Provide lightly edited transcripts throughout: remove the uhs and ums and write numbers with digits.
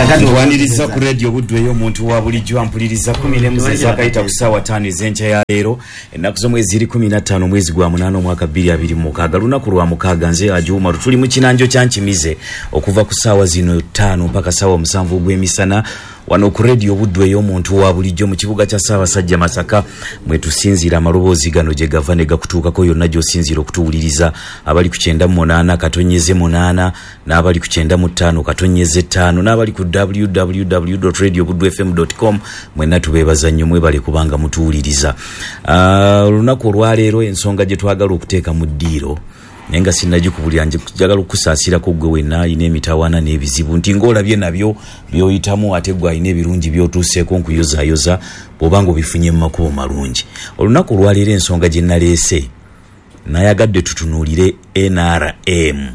kakati waniriza ku radio budwe yo muntu wa bulijjo ampuliriza 10 zakayita kusawa 5 zencha ya lero ennaku z'omwezi 15 mwezi gwa 8 mwaka 2026 lunaku lwa mukaga nze ajuma tuli mu kinanjo kyanchimize okuva ku sawa zino 5 mpaka sawa 7 gw'emisana wano ku radio budwe yo muntu wa bulijjo mu kibuga kya Ssaabasajja Masaka mwe tusinzira amaloboozi gano gye gavane gakutuukako yonna gy'osinzira okutuwuliriza abali ku 98 katonyeze 8 n'abali ku 95 katonyeze 5 n'abali ku www.radiobudwefm.com mwenna tubeebaza nnyo mwebale kubanga mutuwuliriza. Lunaku olwaleero ensonga gye twagala okuteeka mu ddiiro nenga sinagikubulira njagala okusaasira ko gwe wenna ine emitawaana n'ebizibu nti ng'olabye nabyo byoyitamu ate gwe ayina ebirungi byotuuseeko nkuyozaayoza bw'oba ng'obifunye mu makubo malungi. Olunaku olwaleero ensonga gye naleese nayagadde tutunuulire NRM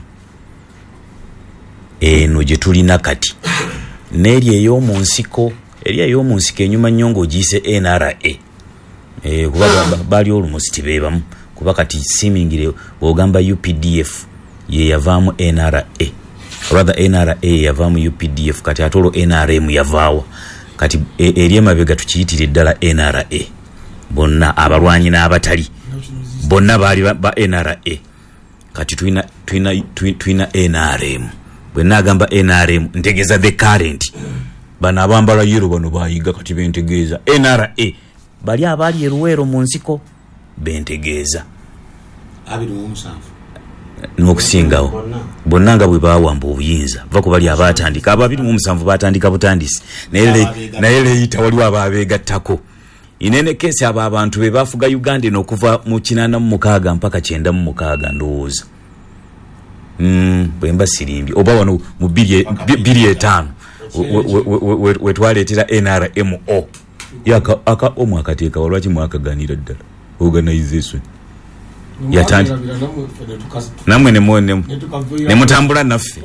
eno gye tulina kati n'eri ey'omunsiko enyuma nnyo ng'ogiyise NRA kuba bali olumusi tibeebamu kuba kati simingire bw'ogamba UPDF ye yavaamu NRA NRA yavaamu UPDF kati ate olwo NRM yavaawa kati eri emabega tukiyitire ddala NRA bonna abalwanyi n'abatali bonna baali ba NRA kati tuina NRM bwe nagamba NRM ntegeeza the current bano abambala yero bano bayiga kati bentegeeza NRA bali abali eruwero mu nsiko bentegeeza 27 n'okusingawo bonna nga bwe bawamba obuyinza va ku bali abatandika abo 27 batandika butandisi naye leeyita waliwo ababeegattako inene kesi abo abantu be bafuga Uganda n'okuva mu 86 mpaka 96 ndowooza bwe mba sirimbi oba wano mu 2.5 wetwaleetera NRMO aka omwakateeka walwaki mwakaganira ddala organization yatandi namwe nemutambula naffe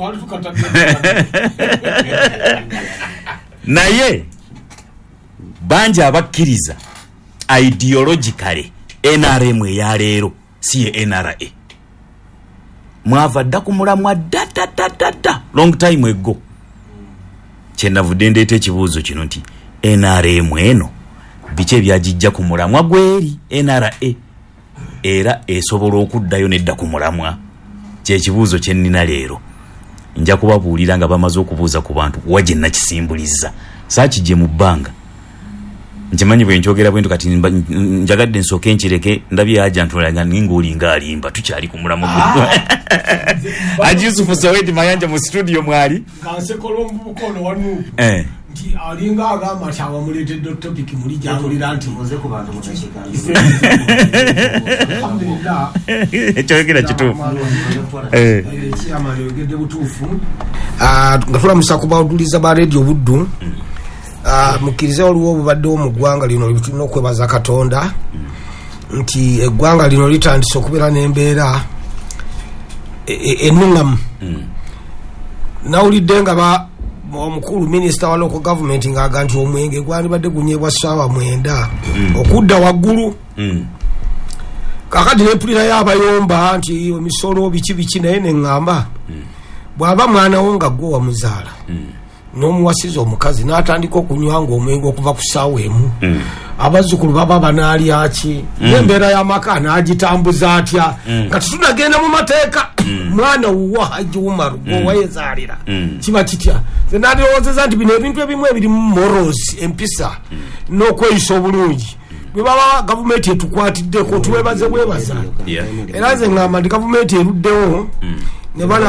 naye banja abakkiriza ideologically NRM ya leero si ye NRA mwava dda ku mulamwa dda long time ago kyenavudde ndeeta ekibuuzo kino nti NRM eno biki ebyagijja ku mulamwa gweri NRA era esobola okuddayo nedda ku mulamwa kyekibuuzo kye nnina leero nja kubabuulira nga bamaze okubuuza ku bantu wagye nakisimbuliza saakijje mu bbanga nkimanyi bwe nkyogera bwentu kati njagadde nsooke nkireke ndabye ajantulaga ng'olinga alimba tukyali ku mulamwa gwe Haji Yusufu Soweto Mayanja mu studio mwali kansekolo mbukono wanu nti alinga agamba nti abamuleetedde topic muli jangulira nti muze ku bantu mutashikana alhamdulillah ekyogera kituufu kiyama yogedde butuufu nga tulamusa kubawuliza ba radio buddu mukirize waliwo obubaddewo mu ggwanga lino tulina okwebaza Katonda nti eggwanga lino litandise okubeera n'embeera enungamu nawulidde nga omukulu minisita wa local government ng'aga nti omwenge gwandibadde gunyebwa ssaawa 9 okudda waggulu kakati nepulira y'abayomba nti emisolo biki naye neŋŋamba bw'aba mwana wo nga gwe wamuzaala n'omuwasiza omukazi n'atandika okunywa ng'omwenge okuva ku ssaawa emu abazzukulu baba banaalya ki n'embeera y'amaka n'agitambuza atya nga tetunagenda mu mateeka mwana wuwa Haji Umaru gw'owayezaalira kiba kitya ze n'alowooza nti bino ebintu ebimu ebirimu morals empisa n'okweyisa obulungi bwe baba gavumenti etukwatiddeko tuwebaze bwebaza era nze ŋŋamba nti gavumenti eruddewo ne bano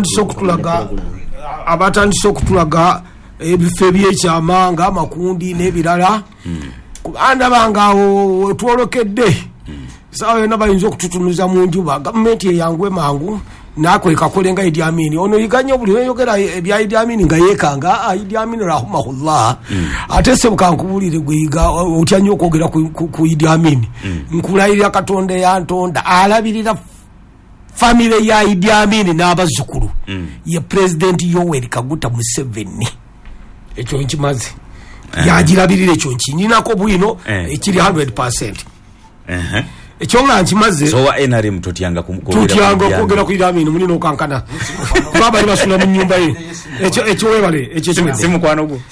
abatandise okutulaga ebifo ebyekyama nga amakundi n'ebirala kubandabanga awo wetwolokedde sawa yonna bayinza okututunuza mu njuba gavumenti eyangwe mangu nakwekakole nga Idi Amin ono yiganye buli weyogera ebya Idi Amin nga yeekanga Idi Amin rahimahullah ate sebukankubulire gweyiga otya nnyo okwogera ku Idi Amin nkulayirira Katonda yantonda alabirira family ya Idi Amin n'abazzukulu ye President Yoweri Kaguta Museveni ekyo nkimaze yagirabirira ekyo nkinyinako bwino ekiri 100%. ekyonga nkimaze so wa NRM totyanga kwogera ku Idamini mulina okankana kuba bali basula mu nnyumba ye ekyo webale ekyo si mukwano gwo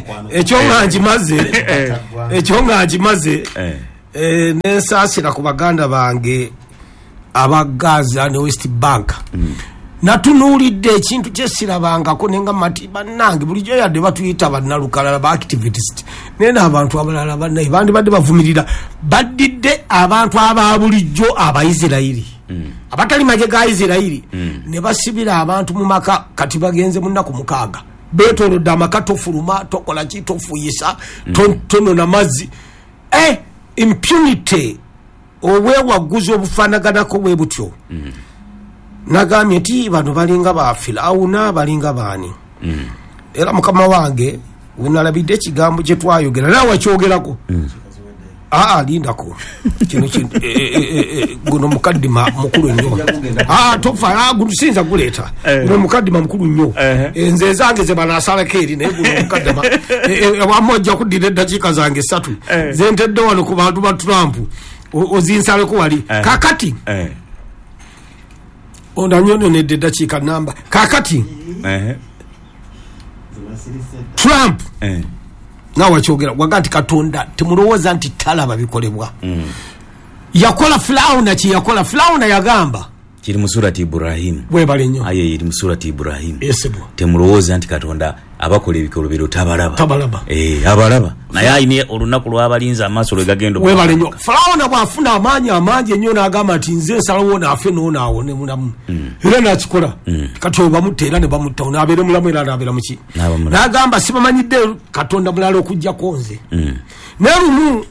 ekyonga nkimaze nensaasira ku baganda bange abagaza ne West Bank natunuulidde ekintu kyesirabangako nenga mati bannange bulijjo yadde batuyita bannalukalala ba activist nena abantu abalala bannaye bandibadde bavumirira baddidde abantu aba bulijjo abaisirairi abatali maje ga Isirairi ne basibira abantu mu maka kati bagenze mu nnaku 6 betolodde amaka tofuluma tokola ki tofuyisa tono na mazzi impunity obwewagguzi obufaanaganako bwe butyo nagambye nti bano balinga ba Firawuna balinga baani era mukama wange wenalabidde ekigambo kye twayogera nawe wakyogerako lindako kino guno mukaddima mukulu nnyo tofa gusinza guleeta guno mukaddima mukulu nnyo nze zange ze banasalako eri naye guno mukaddima wamojja kuddira eddakiika zange 3 zentedde wano ku bantu ba Trump ozinsaleko wali kakati ondanyononedde eddakiika namba kakati Trump nawe wakyogera waga nti Katonda temulowooza nti talaba bikolebwa yakola Firawuna kyeyakola Firawuna yagamba kiri mu surati Ibrahim webale nnyo aye iri mu surati Ibrahim esebo temulowooza nti Katonda abakola ebikolobero tabalaba abalaba naye ayine olunaku lw'abalinzi amaaso lwe gagenda webale nnyo Firawuna bw'afuna amaanyi amangi ennyo n'agamba nti nze nsalawo naafe n'onaawo ne mulamu era n'akikola kati oyo bamutta era ne bamutta n'abeere mulamu era n'abeera muki n'agamba sibamanyidde Katonda mulala okuggyako nze naye lumu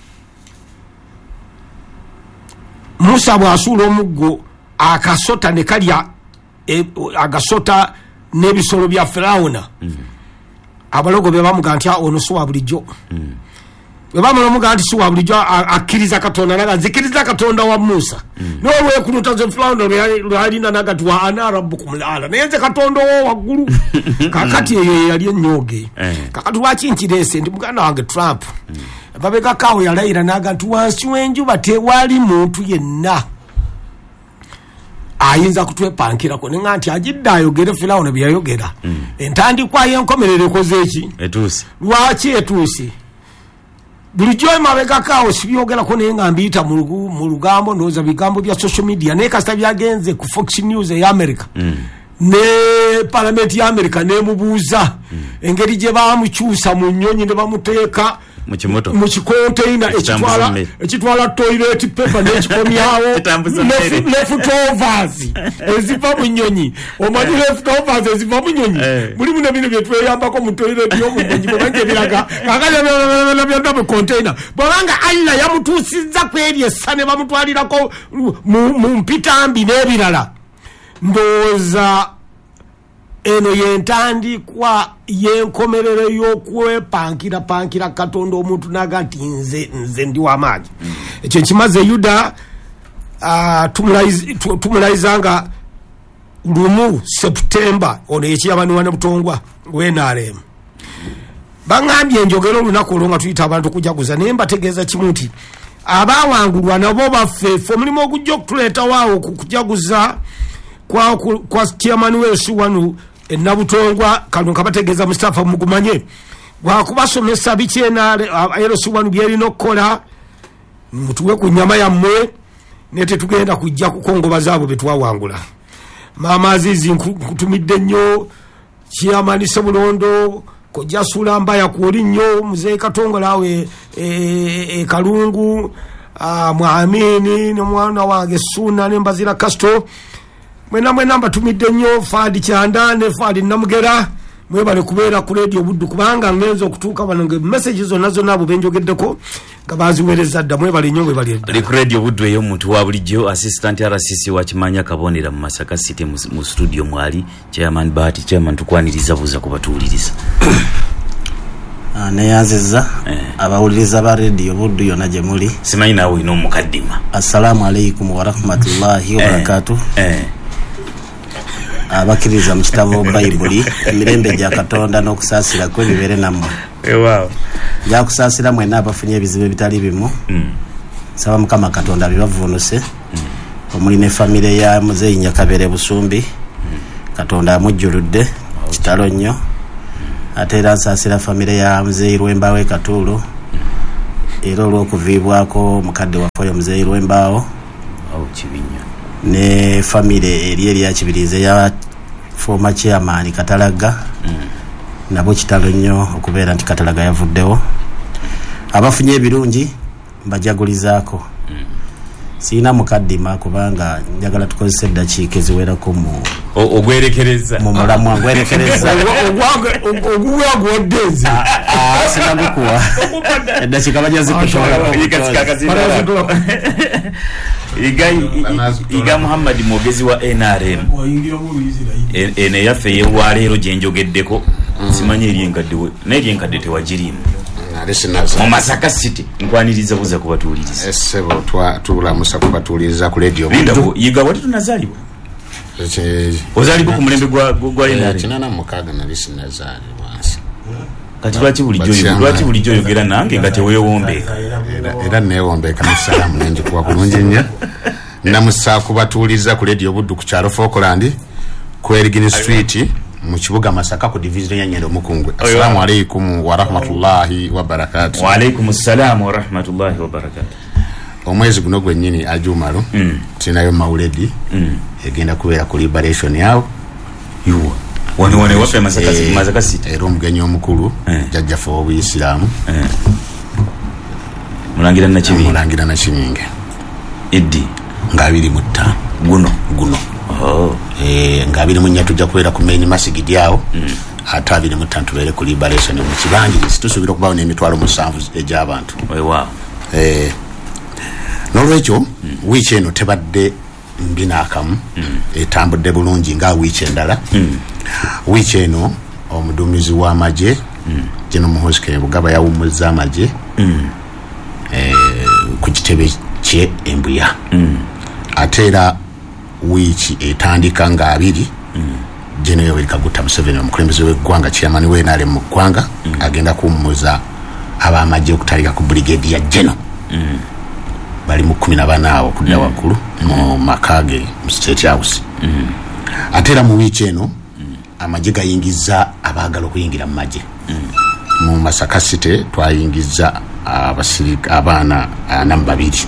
Musa bw'asuula omuggo akasota ne kalya agasota n'ebisolo bya Firawuna abalogo be bamuga nti ono si wa bulijjo be bamuga nti si wa bulijjo akkiriza Katonda naga nzikiriza Katonda wa Musa n'olwekuluta ze Firawuna lwalina naga ti wa ana rabbukum al-ala naye nze Katonda wo waggulu kakati eyo yali ennyoge kakati lwaki nkireese ndi muganda wange Trump babegakawo yalayira naga nti wansi w'enjuba tewali muntu yenna ayinza kutwepankirako nenga nti agidde ayogere Firawuna bye yayogera entandikwa y'enkomerero ekoze eki lwaki etuuse bulijjo emabegakawo sibyogerako naye nga mbiyita mu lugambo ndowooza bigambo bya social media naye kasita byagenze ku Fox News eya America ne palamenti ya America nemubuuza engeri gye bamukyusa mu nnyonyi ne bamuteeka mu kikonteina ekitwala toilet paper n'ekikomyawo leftovers eziva mu nnyonyi omanyi leftovers eziva mu nnyonyi mulimu ne bino bye tweyambako mu toilet y'omunyonyi bwebanga ebiraga kakaabyonna mu konteina bwebanga Allah yamutuusizza ku eryo essa ne bamutwalirako mu mpitambi n'ebirala ndowooza eno yentandikwa yenkomerero y'okwepankira Katonda omuntu naga nti nze ndi w'amaanyi ekyo nkimaze Yuda tumulayizanga lumu September ono yekiyabaniwa ne butongwa NRM bangambye enjogera olunaku olwo nga tuyita abantu okujaguza naye mbategeeza kimu nti abawangulwa nabo baffeeffe omulimu ogujja okutuleeta waawo kujaguza kwa chairman wesu wanu enabutongwa kano kabategeeza Mustafa mugumanye wakubasomesa bikyena erosi wanu byerina okukola mutuwe ku nyama yammwe nete tugenda kujja kukongobaza abo betwawangula Mama Azizi nkutumidde nnyo chairman Sebulondo kojja sula mbaya kuoli nnyo muzee Katongola awe Kalungu Mwamini ne mwana wange Suna ne Mbazira Kasto mwena mbatumidde nnyo Fadi Kyanda ne Fadi Namugera mwebale kubeera ku radio Buddu kubanga ngenzo okutuuka bano nge messages zonna abo benjogeddeko nga baziweereza dda mwebale nnyo mwebale dda ku radio Buddu eyo omuntu wa bulijjo assistant RCC wa Kimanya Kabonera mu Masaka City mu studio mwali chairman Bahati chairman tukwaniriza buza kubatuuliriza neyanziza abawuliriza ba radio Buddu yonna gye muli simanyi naawe ino mukaddima assalamu alaikum wa rahmatullahi wa barakatuh abakiriza mu kitabo Bayibuli emirembe gya Katonda n'okusaasira kwe bibere nammwe wow gya kusaasira mwena abafunye ebizibu bitali bimu saba mukama katonda bibavunuse omuli ne famire ya Muzeeyi Nyakabere Busumbi katonda amujjuludde kitalo nnyo ate era nsaasira famire ya Muzeeyi Lwembaawo Katuulu era olw'okuviibwako mukadde waffe oyo Muzeeyi Lwembaawo kibinya ne famire eri ya Kibiriize ya former chairman Katalaga nabo kitalo nnyo okubeera nti Katalaga yavuddewo abafunye ebirungi mbajagulizaako siina mukaddima kubanga njagala tukozesa eddakiika eziwerako mu ogwerekereza mu mulamwa ngwerekereza ogugwagwoddenze sinagukuwa eddakiika bajazikutola iga Muhammad mwogezi wa NRM ene yaffe yewaleero gyenjogeddeko simanyi eryenkadde tewagirimu mu Masaka City nkwaniriza buza kubatuuliriza essebo tulamusa kubatuuliriza ku radio yiga wali tunazaalibwa ozaalibwa ku mulembe gwa NRM kinana mukaga nali sinazaalibwa kati lwaki bulijjo oyogera nange nga teweewombeeka era neewombeeka musalamu nenjikuwa bulungi nnyo namusa kubatuuliza ku radio Buddu ku kyalo Falkland ku Ergin Street mu kibuga Masaka ku division ya Nyendo Mukungwe. Assalamu alaykum wa rahmatullahi wa barakatuh. Wa alaykum assalam wa rahmatullahi wa barakatuh. Omwezi guno gwennyini ajumalo tinayo mawuledi egenda kubeera ku liberation yawo yuwa wane wafe Masaka City era omugenyi omukulu jajja fo obuyisiraamu mulangira na kiminge eddi nga 25 guno nga 24 tujja kubeera ku main masigidi awo ate 25 tubeere ku liberation mu kibangirizi tusuubira okubawo n'emitwalo 7 egy'abantu n'olwekyo wiiki eno tebadde mbi n'akamu etambudde bulungi nga wiiki endala wiiki eno omuduumizi w'amagye General Muhoozi Bugaba yawummuzza amagye ku kitebe kye Embuya ate era wiiki etandika nga 2 General Yoweri Kaguta Museveni omukulembeze w'eggwanga chairman w'NRM mu ggwanga agenda kuwummuza ab'amagye okutandika ku brigade ya General bali mu 14 awo kudda waggulu mu makage mu State House ate era mu wiiki eno amagye gayingiza abaagala okuyingira mu magye mu Masaka City twayingiza abaana 42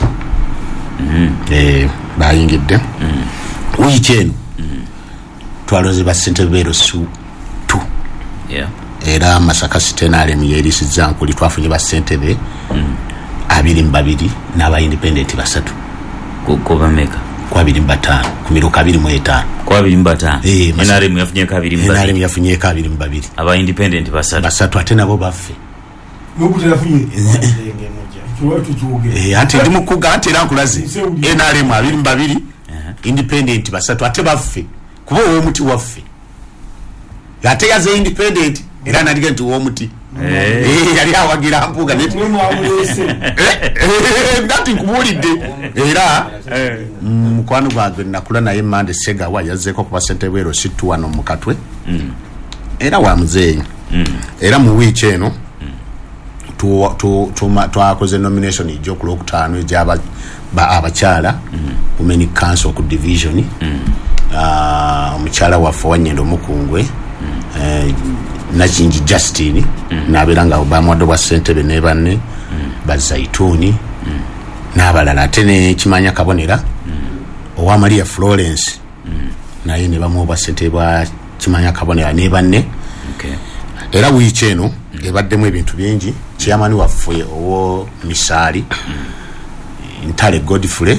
bayingidde wiiki eno twaloze ba ssentebe b'erosu 2 era Masaka City NRM yeerisiza nkuli twafunye ba ssentebe 22 n'aba independent 3 kuba meka kwa 25 ku miruka 25 kwa 25 NRM yafunye ka 22 NRM yafunye ka 22 aba independent 3 ate nabo baffe n'obutafunye ate ndi mukuga ate era nkulaze NRM 22 independent 3 ate baffe kuba omuti waffe ate yaze independent era naliga nti omuti yali awagira mpuga ngati nkubulidde era mukwano gwange nakula naye Mande Segawa yazzeeko kuba ssentebe bw'erosi 2 wano mu Katwe era wa Muzeeyi era mu wiiki eno twakoze nomination egy'okulwokutaano egy'aba abakyala Women Council ku division omukyala waffe wa Nyendo Mukungwe Nakingi Justine n'abeera nga bamwadde bwa ssentebe ne banne Bazaituni n'abalala ate ne Kimanya Kabonera owa Maria Florence naye ne bamuwa bwa ssentebe bwa Kimanya Kabonera ne banne era wiiki eno ebaddemu ebintu bingi chairman waffe owo Misaali Ntale Godfrey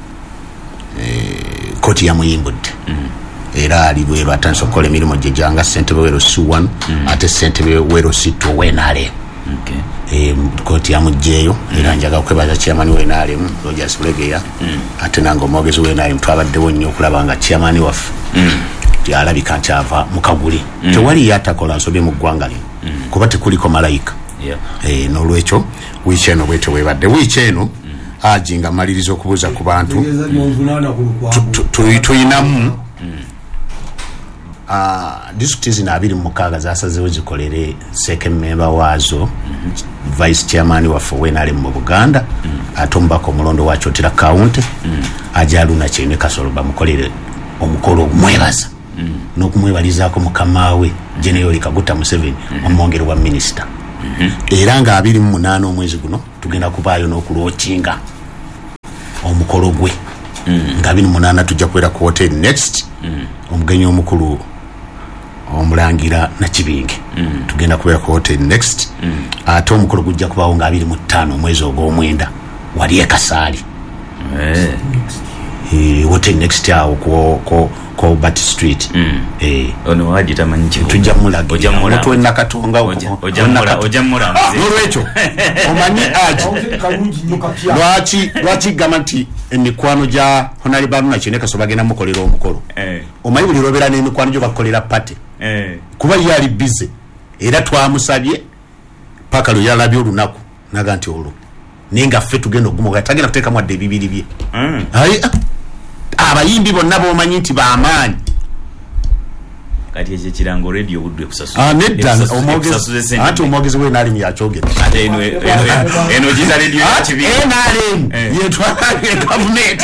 koti ya muyimbudde era ali bwero atandise okukola emirimu gye gyanga ssentebe w'erosi 1 ate ssentebe w'erosi 2 w'NRM koti yamugjeeyo era njaga okwebaza chairman w'NRM Rogers Bulegeya ate nange omwogezi w'NRM twabaddewo nnyo okulaba nga chairman waffe alabika nti ava mu Kaguli tewali yatakola nsobi mu ggwanga lino kuba tekuliko malayika n'olwekyo wiiki eno bwete webadde wiiki eno aji nga maliriza okubuuza ku bantu tuyinamu district zino 26 zasazeewo zikolere second member waazo vice chairman waffe wenali mu Buganda ate omubaka omulondo wa Kyotera county ajaluna Kyene Kasolo bamukolere omukolo omwebaza n'okumwebalizaako mukama we General Kaguta Museveni omwongere wa minister era nga 28 omwezi guno tugenda kubaayo n'okulookinga omukolo gwe nga 28 tujja kubeera ku hotel next omugenyi omukulu omulangira Nakibinge tugenda kubeera ku hotel next ate omukolo gujja kubaawo nga 25 omwezi ogw'omwenda wali e Kasaali hotel next awo ko Bat Street ono wajita manchi tujja mulagira mutwe nakatonga ojamura n'olwekyo omanyi aji lwaki gamanti emikwano gya Honorable Kyene Kasolo bagenda mukolera omukolo omanyi buli lwobera n'emikwano gyo bakolera pate kuba yali bize era twamusabye paka lwe yalabye olunaku naga nti olwo ninga ffe tugenda ogumoga tagenda kuteekamu wadde ebibiri bye abayimbi bonna b'omanyi nti b'amaanyi kati ekyo kirango radio budde nedda omwogezi we NRM yakyogera ate eno gita radio yakibiina NRM yetwala gavumenti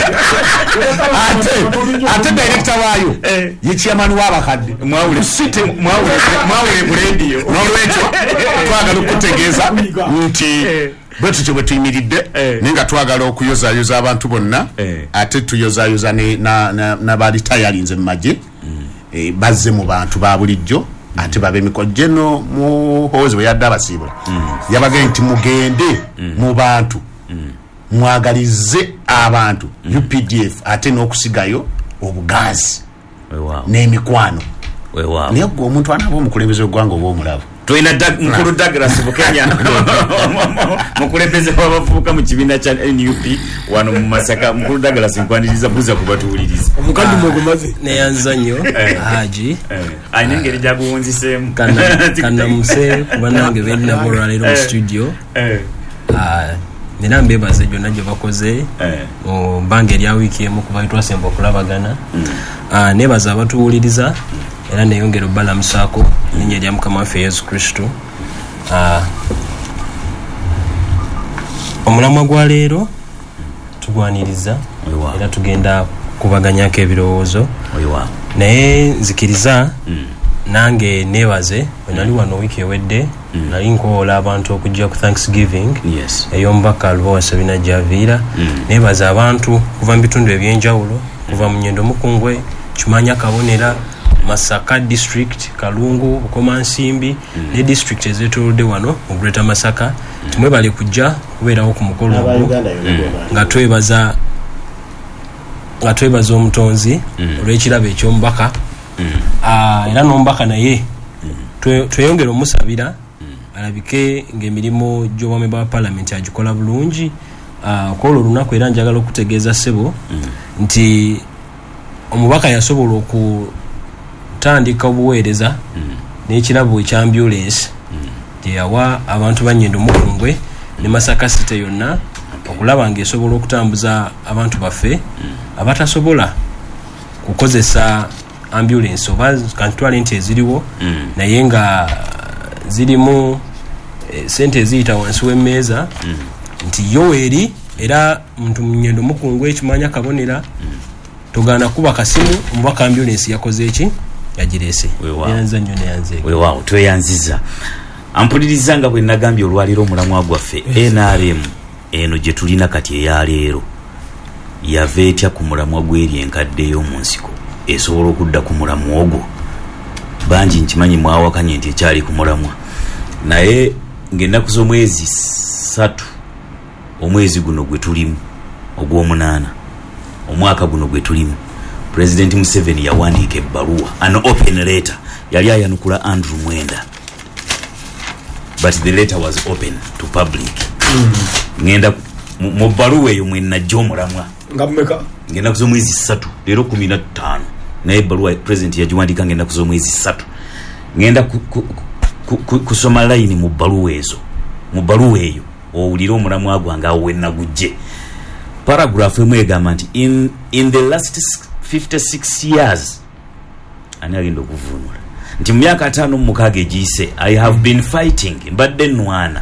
ate director waayo ye chairman w'abakadde mwawule mu radio n'olwekyo twagala okutegeeza nti bwe tutyo bwe tuyimiridde nenga twagala okuyozayoza abantu bonna ate tuyozayoza n'abali tayalinze mu magye bazze mu bantu ba bulijjo ate babe mikojeno mu hoze yadda abasiibula yabagenda nti mugende mu bantu mwagalize abantu UPDF ate n'okusigayo obugazi n'emikwano naye gwe omuntu anaba omukulembeze w'eggwanga oba omulabo toina mukulu Douglas Bukenya mukulembeze w'abavubuka mu kibiina kya NUP wano mu Masaka mukulu Douglas nkwaniriza buza kubatuwuliriza omukadde mwegumaze neyanza nnyo haji ayina engeri gyaguwunziseemu kana muse kuba nange benina olwaleero mu studio nera mbebaze gyonna gye bakoze mu bbanga erya wiiki emu kuba twasemba okulabagana nebaza abatuwuliriza era neyongera obbalamusaako linnya erya mukama waffe Yesu Kristo omulamwa gwa leero tugwaniriza era tugenda kubaganyako ebirowoozo naye nzikiriza nange nebaze wenali wano wiiki ewedde nali nkoola abantu okujja ku Thanksgiving ey'omubaka Lubowa Sabina Javiira nebaza abantu kuva mu bitundu ebyenjawulo kuva mu Nyendo Mukungwe Kimanya Kabonera Masaka district Kalungu Bukomansimbi ne district ezetolode wano mu Greater Masaka tumwebale kujja kubeerawo ku mukolo ogwo nga twebaza omutonzi olw'ekirabo eky'omubaka era n'omubaka naye tweyongera omusabira alabike ng'emirimu gy'obwami bwa palamenti agikola bulungi okwolwo olunaku era njagala okutegeeza ssebo nti omubaka yasobola okutandika obuweereza n'ekirabo ekya ambulance gyeyawa abantu ba Nyendo Mukungwe ne Masaka City yonna okulaba ng'esobola okutambuza abantu baffe abatasobola kukozesa ambulance oba kantwale nti eziriwo naye nga zirimu sente eziyita wansi w'emmeeza nti yoweeri era muntu mu Nyendo Mukungwe Kimanya Kabonera tugana kuba kasimu omubaka ambulance yakoze eki yagireese yanza nnyo neyanze weewaawo tweyanziza ampuliriza nga bwe nagambye olwaliro omulamwa gwaffe NRM eno gye tulina kati eyaleero yava etya ku mulamwa gw'eri enkadde ey'omu nsiko esobola okudda ku mulamwa ogwo bangi nkimanyi mwawakanye nti ekyali ku mulamwa naye ng'ennaku z'omwezi 3 omwezi guno gwe tulimu ogw'omunaana omwaka guno gwe tulimu President Museveni yawandiika ebbaluwa an open letter yali ayanukula Andrew Mwenda but the letter was open to public ngenda mu bbaluwa eyo mwenna jjo omulamwa ngenda kuz'omwezi 3 leero 15 naye ebbaluwa president yagiwandiika ngenda kuz'omwezi 3 ngenda kusoma line mu bbaluwa ezo mu bbaluwa eyo owulire omulamwa gwange awo wennagujje paragraph emu egamba nti in the last 56 years ani agenda okuvunula nti mu myaka 5 mukage ejise I have been fighting mbadde nwana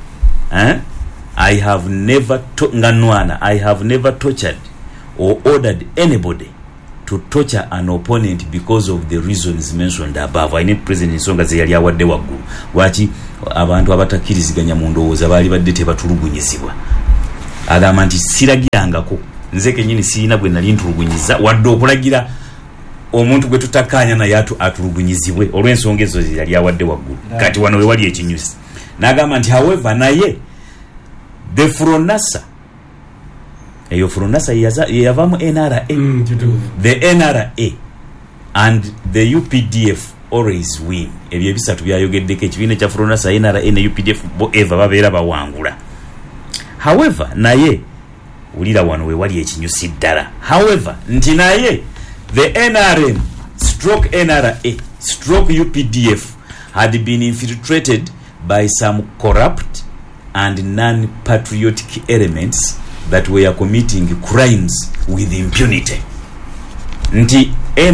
I have never tortured or ordered anybody to torture an opponent because of the reasons mentioned above. I need President Nsonga ze yali awadde waggulu lwaki abantu abatakiriziganya mu ndowooza baali badde tebatulugunyizibwa agamba nti siragirangako nze kenyini siina gwe nali ntulugunyiza wadde okulagira omuntu gwe tutakkaanya naye atulugunyizibwe olw'ensonga ezo ze yali awadde waggulu kati wano we wali ekinyusi n'agamba nti however naye the Fronasa eyo Fronasa yavamu NRA the NRA and the UPDF always win ebyo ebisatu byayogeddeko ekibiina kya Fronasa NRA ne UPDF eva babeera bawangula however naye ulira wano we wali ekinyusi ddala however nti naye the NRM stroke NRA stroke UPDF had been infiltrated by some corrupt and non-patriotic elements that were committing crimes with impunity. Nti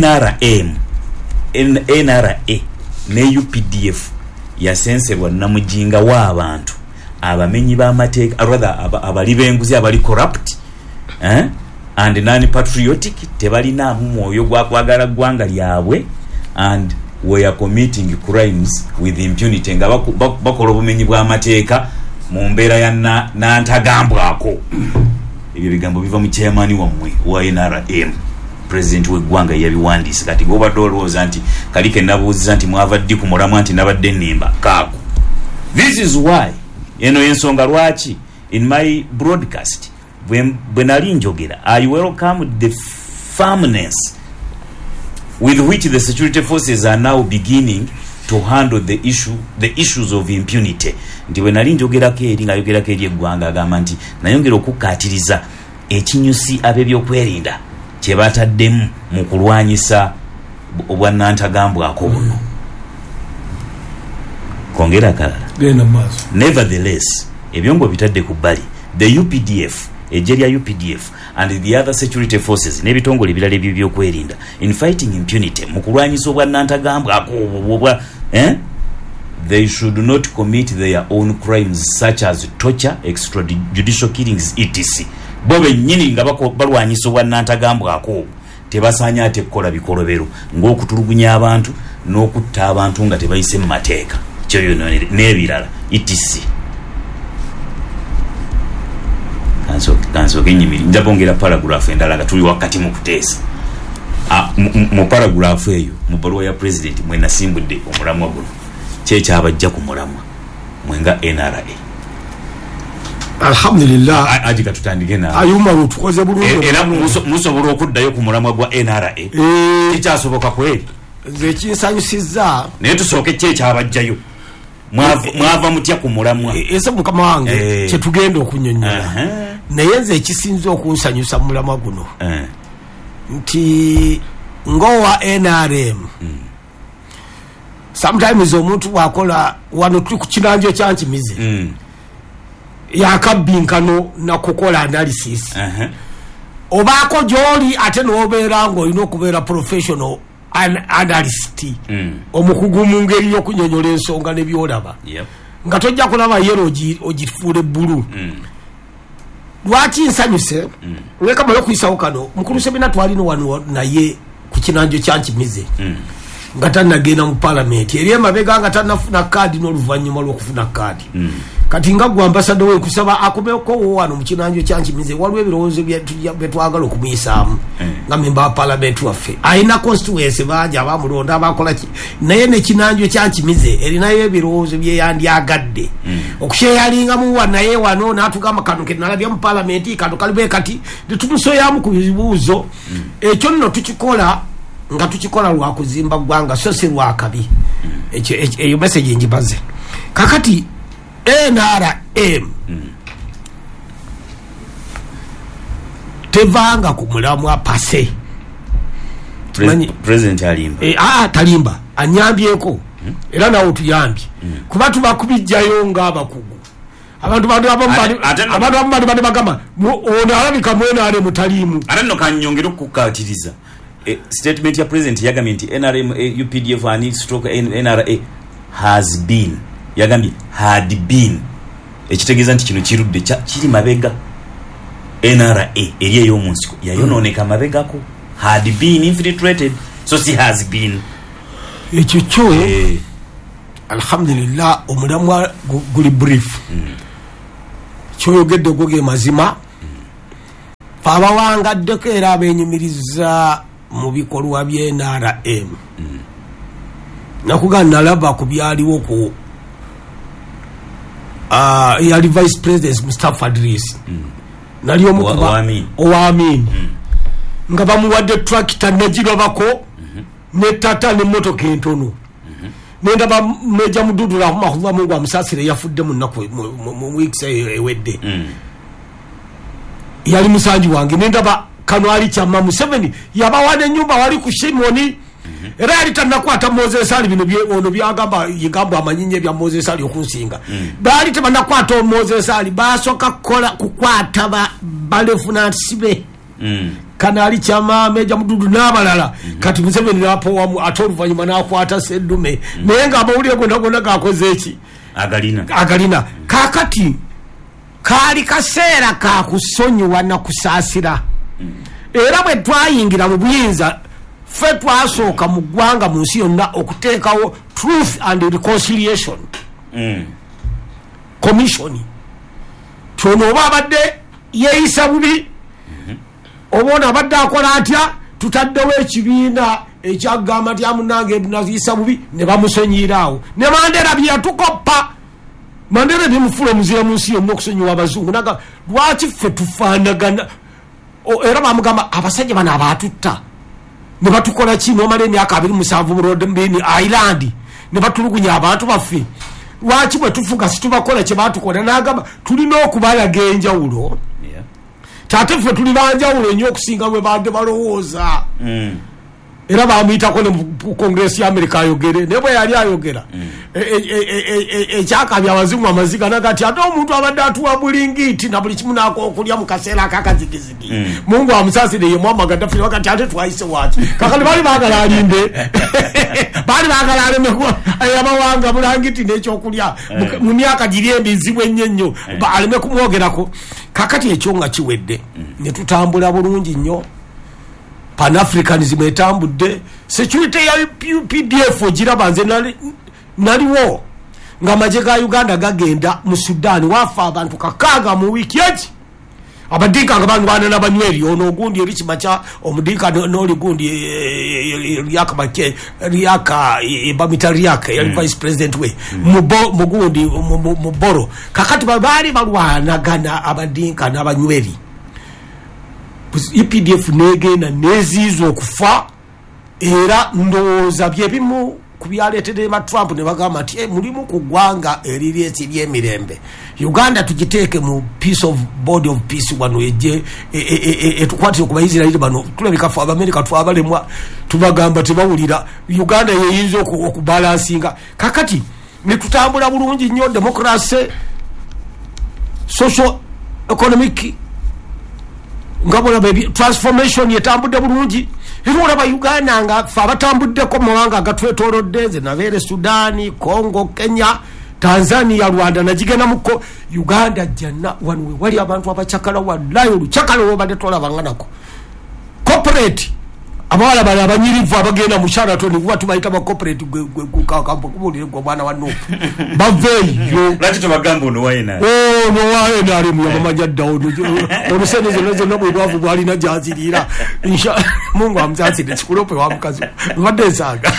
NRA ne UPDF yasenserwa namujinga wa abantu abamenyi b'amateeka rather abali benguzi abali corrupt and non-patriotic tebalina mwoyo gwa kwagala gwanga lyabwe and were committing crimes with impunity nga bakola obumenyi bw'amateeka mu mbeera ya nantagambwako ebyo bigambo biva mu chairman wamwe wa NRM president w'eggwanga yabiwandiisa kati gobadde olowooza nti kalike nabuuziza nti mwava ddi ku mulamwa nti nabadde nnimba kaako. This is why eno ensonga lwaki in my broadcast bwe nali njogera I welcome the firmness with which the security forces are now beginning to handle the issues of impunity. Nti bwe nali njogerako eri nga yogerako eri eggwanga agamba nti nayongera okukkaatiriza ekinyusi ab'ebyokwerinda kye bataddemu mu kulwanyisa obwannantagambwako buno kongera kalala. Nevertheless ebyongo bitadde ku bbali the UPDF ejeria UPDF and the other security forces n'ebitongole ebirala by'ebyokwerinda in fighting impunity mu kulwanyisa obwannantagambwako obwa they should not commit their own crimes such as torture, extrajudicial killings, etc. Bobe nyini nga balwanyisa obwannantagambwako tebasaanya ate kukola bikolobero ng'okutulugunya abantu n'okutta abantu nga tebayise mu mateeka kyoyo n'ebirala etc. Kansoke nyimiri njabongera paragraph endala nga tuli wakati mu kuteesa mu paragraph eyo mu baluwa ya president mwena simbudde omulamwa guno kyekyabajja ku mulamwa mwenga NRA. Alhamdulillah ajika tutandike na ayuma rutukoze bulungi era musobola okuddayo ku mulamwa gwa NRA kikyasoboka kweli nze kinsanyusizza naye tusooke kyekyabajjayo mwava mutya ku mulamwa ese mukama wange kyetugenda okunyonyola naye nze ekisinza okunsanyusa mu mulamwa guno nti ngowa NRM sometimes omuntu wakola wano tuli ku kinanjo kyankimize yakabbinkano nakukola analysis obaako gyoli ate n'obeera ng'olina okubeera professional analyst omukugu mu ngeri y'okunyonyola ensonga ne byolaba nga tojja kulaba yero ogifuule bbulu. Lwaki nsanyuse wekamala okuyisawo kano mukulu Sebina twalino wano naye ku kinanjo kyankimize nga tannagenda mu parliament eri emabega nga tannafuna kaadi n'oluvannyuma lw'okufuna kaadi kati nga gwe ambassador we kusaba akomeko wano mu kinanjo kyankimize waliwo ebirowoozo bye twagala okumuyisaamu nga memba wa parliament waffe alina constituency bangi abamulonda abakola ki naye ne kinanjo kyankimize erinayo ebirowoozo bye yandyagadde okusheyalingamu naye wano n'atugamba kano ke nalabya mu parliament kano kalibe kati tetumusoyamu ku bibuuzo ekyo nno tukikola nga tukikola lwa kuzimba ggwanga so si lwakabi eyo message njibaze kakati NRM tevanga ku mulamwa pase president alimba talimba anyambyeko era nawo tuyambye kuba tubakubijjayo ng'abakugu abantu bandi bagamba ono alabika mu NRM mutalimu ate nno kanyongera okukkaatiriza statement ya president yagambye nti NRM UPDF ani stroke NRA has been yagambye had been ekitegeeza nti kino kirudde kiri mabega NRA eriye y'omunsiko yayononeka mabegako had been infiltrated so she has been ekyo kyo alhamdulillah omulamwa guli brief kyoyogedde goge mazima abawangaddeko era abenyumiriza mu bikolwa bye NRM nakugana nalaba ku byaliwo ku yali vice president Mustafa Idris nali omukuba owamin nga bamuwadde tractor negirobako ne tata ne motoka entono nenda ba meja mududula mahuva Mungu amusasire yafudde mu weeks ewedde yali musanji wange nenda ba kanwali chama Museveni yabawane nyumba wali ku Shimoni era yali tanakwata Moses Ali bino bye ono byagamba yigamba amanyinye bya Moses Ali okunsinga bali tebanakwata Moses Ali basoka kola kukwata balefuna sibe kanali chama meja mududu n'abalala kati Museveni napo wamu atoluvanyuma nakwata Seddume nenga abawulire gonna gakoze eki agalina kakati kali kaseera ka kusonyiwa na kusaasira era bwe twayingira mu buyinza ffe twasooka mu ggwanga mu nsi yonna okuteekawo Truth and Reconciliation Commission tono oba abadde yeeyisa bubi obona abadde akola atya tutaddewo ekibiina ekyagamba nti amunange ebinayisa bubi ne bamusonyiiraawo ne Mandela byeyatukoppa Mandela byemufuula omuzira mu nsi yonna okusonyiwa abazungu naga lwaki ffe tufaanagana era bamugamba abasajja bano abaatutta ne batukola ki nomala emyaka 27 mu Rodembini Island ne batulugunya abantu baffe lwaki bwe tufuga situbakola kye batukola nagamba tulina okubalaga enjawulo tate ffe tuli banjawulo nnyo okusinga bwe badde balowooza era bamuyitako ne Congress ya America ayogere ne bwe yali ayogera ekyakabya abazungu amaziga nagati ate omuntu abadde atuwa bulingiti na buli kimu nako okulya mu kaseera akakazigizigi Mungu amusasire ye Muammar Gaddafi wakati ate twayise waki kakali bali bagala alinde bali bagala alemeko ayamawanga bulangiti n'ekyokulya mu myaka giri embizibu ennyo aleme kumwogerako kakati ekyo nga kiwedde ne tutambula bulungi nnyo Pan-Africanism etambudde security ya UPDF ogiraba nze naliwo nga amagye ga Uganda gagenda mu Sudan wafa abantu 6 mu wiki eki abadinka nga bantu bana nabanyweri ono ogundi eri kimacha omudinka n'oli gundi Riaka Bamita Riaka yali vice president we mugundi muboro kakati bali balwanagana abadinka n'abanyweri EPDF negenda nezizo okufa era ndowooza byebimu kubyaleetedde ba Trump ne bagamba nti mulimu ku ggwanga eriri emirembe Uganda tugiteeke mu peace of body of peace wano ejje etukwatire ku Baisirairi bano tulabika fu Abamerika twabalemwa tubagamba tebawulira Uganda yeyinza okubalansinga kakati ne tutambula bulungi nnyo democracy social economic ngabola baby transformation yetambudde bulungi era ba Uganda nga fa batambuddeko mu mawanga agatwetoolodde nze nabeere Sudani Congo Kenya Tanzania Rwanda najigenda muko Uganda jana wanwe wali abantu abachakala wallahi oluchakala obadde tolabanganako corporate abawala bali abanyirivu abagenda mu Sheraton watu bayita ba corporate gukakampo kubulire gwa bwana wa Nup baveyo lati tubagamba ono waina no waina ali mu yamanya dawo omuseneze lezo nabo bwavu bwali na jazirira insha Mungu amzatide chikulope wa mukazi badezaga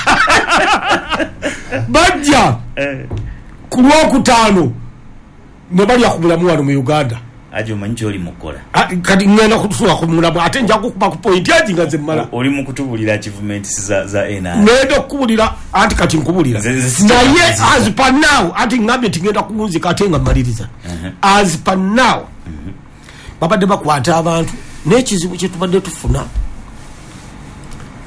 bajja kulwa kutano ne bali yakubulamu wano mu Uganda ajo manjo oli mukola kati ngena kutusula kumulaba ate nja kukuba ku point yaji ngaze mala oli mukutubulira achievements za ena nedo kubulira ati kati nkubulira naye as per now ati ngambe tingenda kuunzika ate nga maliriza as per now babadde bakwata abantu n'ekizibu kye tubadde tufuna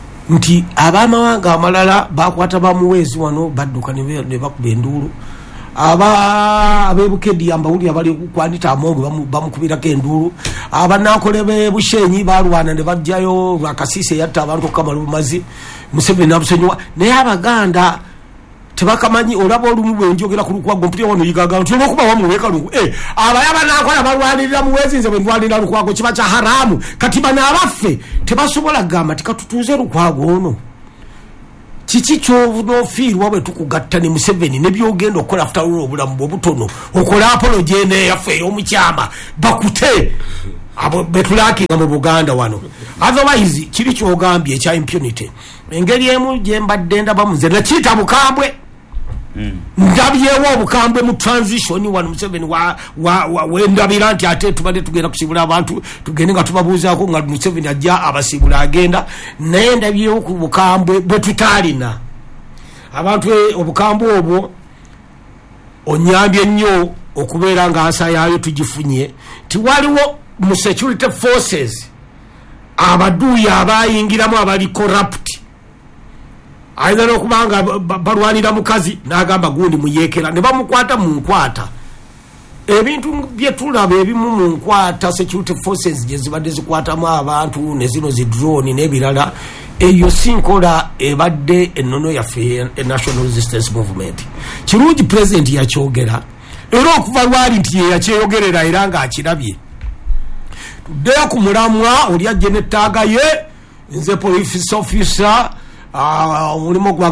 nti abamawanga amalala bakwata bamuwezi wano badduka ne bakuba enduulu abebukedi ambawuli abali kwanita amongo bamukubirako endulu abanakolebe bushenyi balwana ne bajjayo Lwakasisi yatta abantu Kamalumazi Museveni nabusenywa naye Abaganda tebakamanyi olaba olumu bwenjogera ku Lukwago mpulira wano yigaga nti olwokuba wamuweka lungu abayaba nakola balwanirira muwezinze bwe ndwanirira Lukwago kiba kya haramu kati bana abaffe tebasobola gamba tikatutuuze Lukwago ono kiki kyonofiirwa bwe tukugatta ne Museveni ne byogenda okukola afutawula obulamu bwobutono okola apology ene yaffe ey'omukyama bakute abo betulakinga mu Buganda wano otherwise kiri kyogambye ekya impunity engeri emu gye mbadde ndaba muze nakiyita bukambwe ndabyewo obukambwe mu transition wano Museveni wendabira nti ate tubadde tugenda kusibula abantu tugende nga tubabuuzaako nga Museveni ajja abasibula agenda naye ndabyewo ku bukambwe bwe tutalina abantu obukambwe obwo onyambye nnyo okubeera nga asa yaayo tugifunye tiwaliwo mu security forces abaduuya abayingiramu abali corrupt ayina n'okubanga balwanira mukazi n'agamba gundi muyeekera ne bamukwata mu nkwata ebintu bye tulaba ebimu mu nkwata security forces gye zibadde zikwatamu abantu ne zino zidrone n'ebirala eyo sinkola ebadde ennono yaffe national resistance movement kirungi president yakyogera era okuva lwali nti ye yakyeyogerera era ng'akirabye tuddeyo ku mulamwa oli ajje n'ettaaga ye nze police officer omulimu